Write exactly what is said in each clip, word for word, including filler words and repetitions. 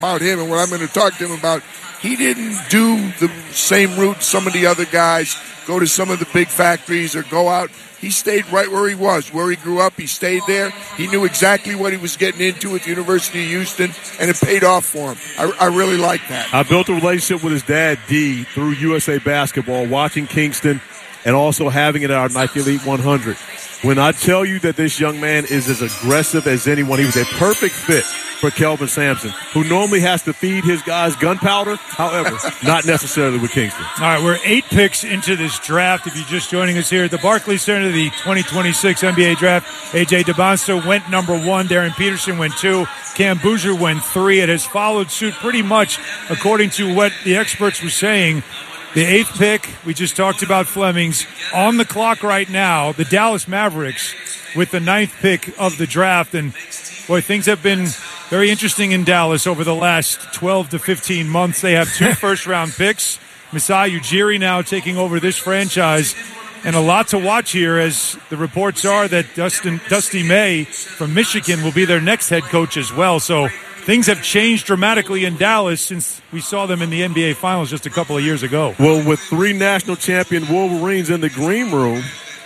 about him and what I'm going to talk to him about, he didn't do the same route some of the other guys, go to some of the big factories or go out. He stayed right where he was, where he grew up. He stayed there. He knew exactly what he was getting into at the University of Houston, and it paid off for him. I, I really like that. I built a relationship with his dad, D, through U S A Basketball, watching Kingston and also having it at our Nike Elite one hundred. When I tell you that this young man is as aggressive as anyone, he was a perfect fit for Kelvin Sampson, who normally has to feed his guys gunpowder. However, not necessarily with Kingston. All right, we're eight picks into this draft. If you're just joining us here at the Barclays Center, the twenty twenty-six N B A Draft, A J DeBonster went number one. Darren Peterson went two. Cam Boozer went three. It has followed suit pretty much according to what the experts were saying. The eighth pick, we just talked about Flemings. On the clock right now, the Dallas Mavericks with the ninth pick of the draft. And, boy, things have been very interesting in Dallas over the last twelve to fifteen months. They have two first-round picks. Masai Ujiri now taking over this franchise. And a lot to watch here as the reports are that Dustin, Dusty May from Michigan will be their next head coach as well. So things have changed dramatically in Dallas since we saw them in the N B A Finals just a couple of years ago. Well, with three national champion Wolverines in the green room,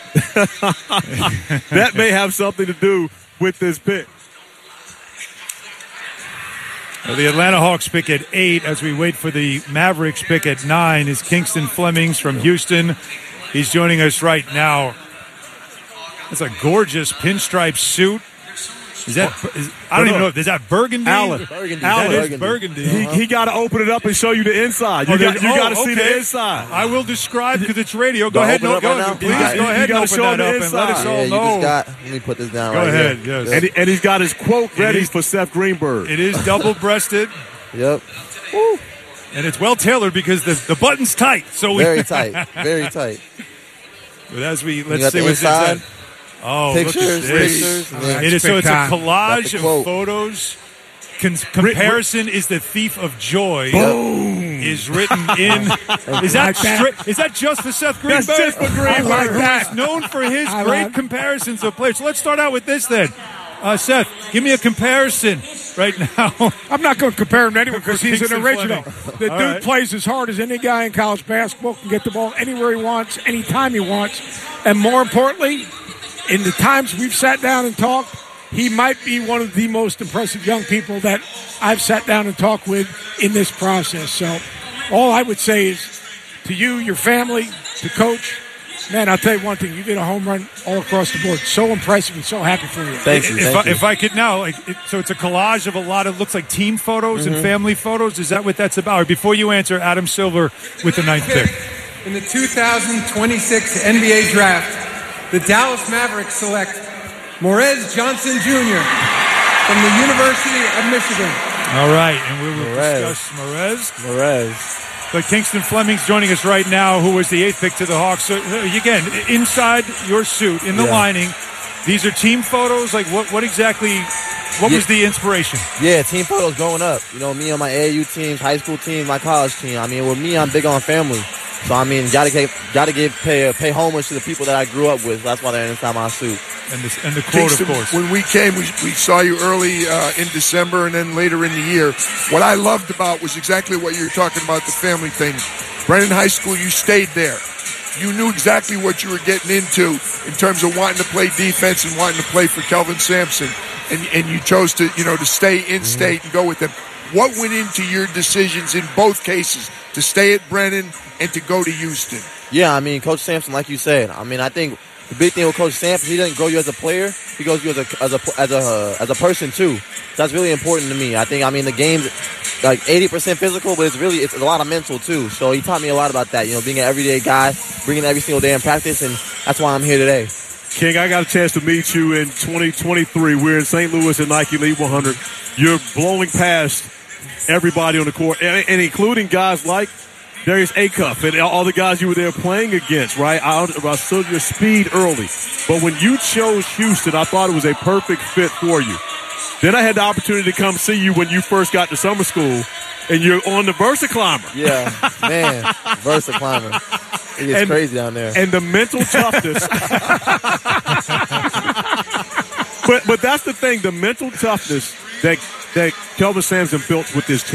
that may have something to do with this pick. Well, the Atlanta Hawks pick at eight as we wait for the Mavericks pick at nine is Kingston Flemings from Houston. He's joining us right now. That's a gorgeous pinstripe suit. Is that? Is, I don't even know. Is that burgundy? Alan. Burgundy. That Burgundy. is burgundy. He, he got to open it up and show you the inside. You Oh, got, you oh, got to see okay. the inside. I will describe because it's radio. Go Don't ahead. open No, it go up right ahead. now? Please All right. go ahead You and gotta open show that the up and let us inside. all Yeah, you know. just got, let me put this down Go right ahead. here. Yes. And, he, and he's got his quote ready is- for Seth Greenberg. It is double-breasted. Yep. And it's well tailored because the, the button's tight. So we, Very tight. Very tight. But as we You let's got see the what's inside. inside. Oh, Pictures, look at this. pictures. and then- It is so it's a Got collage the of quote. photos. Con- comparison is the thief of joy. Boom. Is written in. Is that stri- is that just for Seth Greenberg? That's just for Greenberg. Like that. Who is known for his I great like- comparisons of players. So let's start out with this then. Uh, Seth, give me a comparison right now. I'm not going to compare him to anyone because For he's an Kingston original. Fleming. The All dude right. plays as hard as any guy in college basketball, can get the ball anywhere he wants, anytime he wants. And more importantly, in the times we've sat down and talked, he might be one of the most impressive young people that I've sat down and talked with in this process. So all I would say is to you, your family, the coach, man, I'll tell you one thing. You did a home run all across the board. So impressive and so happy for you. Thank you. If Thank I, you. if I could now, like, it, so it's a collage of a lot of, looks like team photos and family photos. Is that what that's about? Or before you answer, Adam Silver with the ninth pick. In the two thousand twenty-six N B A Draft, the Dallas Mavericks select Morez Johnson Junior from the University of Michigan. All right, and we will Morez. discuss Morez. Morez. But Kingston Fleming's joining us right now, who was the eighth pick to the Hawks. So, uh, again, inside your suit, in the Yeah. lining, these are team photos. Like, what, what exactly, what Yeah. was the inspiration? Yeah, team photos growing up. You know, me on my A A U teams, high school teams, my college team. I mean, with me, I'm big on family. So, I mean, gotta get, gotta give, pay, pay homage to the people that I grew up with. That's why they're inside my suit. And, this, and the quote, Kingston, of course. when we came, we, we saw you early uh, in December and then later in the year. What I loved about was exactly what you were talking about, the family thing. Brennan High School, you stayed there. You knew exactly what you were getting into in terms of wanting to play defense and wanting to play for Kelvin Sampson. And, and you chose to, you know, to stay in state and go with them. What went into your decisions in both cases, to stay at Brennan and to go to Houston? Yeah, I mean, Coach Sampson, like you said, I mean, I think the big thing with Coach Sampson, he doesn't grow you as a player. He grows you as a as a as a uh, as a person too. So that's really important to me. I think, I mean, the game's like eighty percent physical, but it's really it's a lot of mental too. So he taught me a lot about that. You know, being an everyday guy, bringing it every single day in practice, and that's why I'm here today. King, I got a chance to meet you in twenty twenty-three. We're in Saint Louis at Nike Elite one hundred. You're blowing past everybody on the court, and, and including guys like Darius Acuff and all the guys you were there playing against, right? I, I saw your speed early. But when you chose Houston, I thought it was a perfect fit for you. Then I had the opportunity to come see you when you first got to summer school, and you're on the Versa Climber. Yeah, man, Versa Climber. It gets And- crazy down there. And the mental toughness. but but that's the thing, the mental toughness that that Kelvin Sampson built with this team.